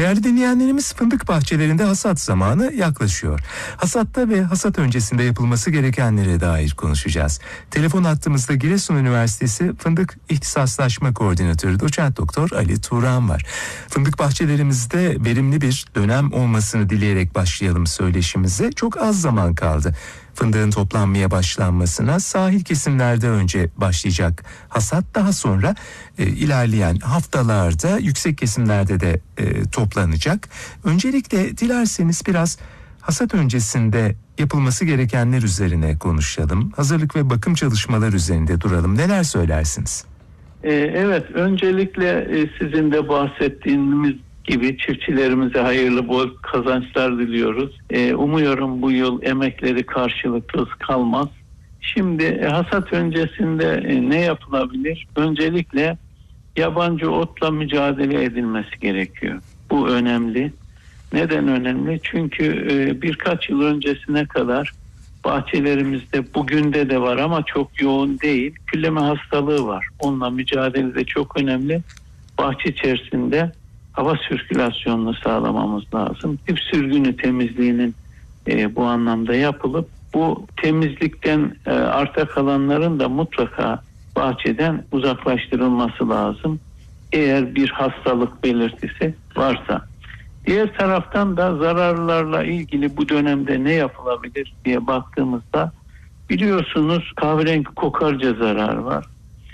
Değerli dinleyenlerimiz, fındık bahçelerinde hasat zamanı yaklaşıyor. Hasatta ve hasat öncesinde yapılması gerekenlere dair konuşacağız. Telefon hattımızda Giresun Üniversitesi Fındık İhtisaslaşma Koordinatörü Doçent Doktor Ali Turan var. Fındık bahçelerimizde verimli bir dönem olmasını dileyerek başlayalım söyleşimize. Çok az zaman kaldı. Fındığın toplanmaya başlanmasına sahil kesimlerde önce başlayacak hasat, daha sonra ilerleyen haftalarda yüksek kesimlerde de toplanacak. Öncelikle dilerseniz biraz hasat öncesinde yapılması gerekenler üzerine konuşalım. Hazırlık ve bakım çalışmalar üzerinde duralım. Neler söylersiniz? Evet, öncelikle sizin de bahsettiğiniz gibi çiftçilerimize hayırlı bol kazançlar diliyoruz. Umuyorum bu yıl emekleri karşılıksız kalmaz. Şimdi hasat öncesinde ne yapılabilir? Öncelikle yabancı otla mücadele edilmesi gerekiyor. Bu önemli. Neden önemli? Çünkü birkaç yıl öncesine kadar bahçelerimizde, bugün de var ama çok yoğun değil, külleme hastalığı var. Onunla mücadele de çok önemli. Bahçe içerisinde hava sirkülasyonunu sağlamamız lazım. Dip sürgünü temizliğinin bu anlamda yapılıp bu temizlikten arta kalanların da mutlaka bahçeden uzaklaştırılması lazım. Eğer bir hastalık belirtisi varsa. Diğer taraftan da zararlarla ilgili bu dönemde ne yapılabilir diye baktığımızda biliyorsunuz kahverengi kokarca zararı var.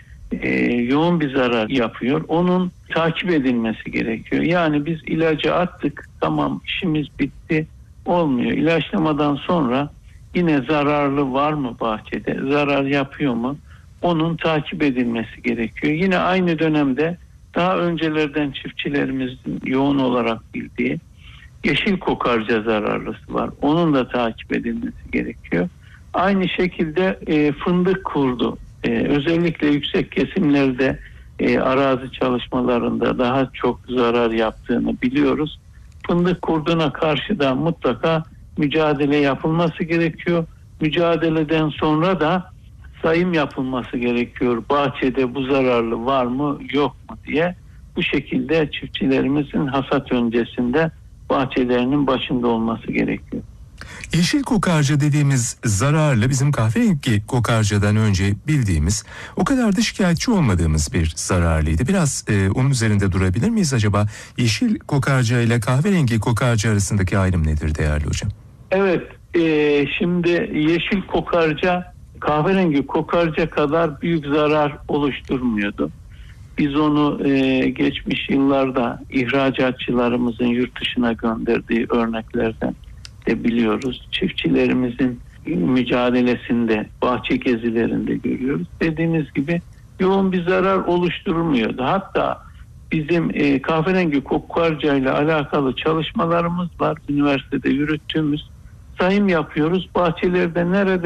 Yoğun bir zarar yapıyor. Onun takip edilmesi gerekiyor. Yani biz ilacı attık, tamam işimiz bitti, olmuyor. İlaçlamadan sonra yine zararlı var mı bahçede, zarar yapıyor mu? Onun takip edilmesi gerekiyor. Yine aynı dönemde daha öncelerden çiftçilerimizin yoğun olarak bildiği yeşil kokarca zararlısı var. Onun da takip edilmesi gerekiyor. Aynı şekilde fındık kurdu. Özellikle yüksek kesimlerde arazi çalışmalarında daha çok zarar yaptığını biliyoruz. Fındık kurduna karşı da mutlaka mücadele yapılması gerekiyor. Mücadeleden sonra da sayım yapılması gerekiyor. Bahçede bu zararlı var mı yok mu diye. Bu şekilde çiftçilerimizin hasat öncesinde bahçelerinin başında olması gerekiyor. Yeşil kokarca dediğimiz zararlı, bizim kahverengi kokarcadan önce bildiğimiz, o kadar da şikayetçi olmadığımız bir zararlıydı. Biraz onun üzerinde durabilir miyiz acaba? Yeşil kokarca ile kahverengi kokarca arasındaki ayrım nedir değerli hocam? Evet, şimdi yeşil kokarca kahverengi kokarca kadar büyük zarar oluşturmuyordu. Biz onu geçmiş yıllarda ihracatçılarımızın yurt dışına gönderdiği örneklerden de biliyoruz. Çiftçilerimizin mücadelesinde, bahçe gezilerinde görüyoruz. Dediğiniz gibi yoğun bir zarar oluşturmuyordu. Hatta bizim kahverengi kokarca ile alakalı çalışmalarımız var. Üniversitede yürüttüğümüz sayım yapıyoruz. Bahçelerde nerede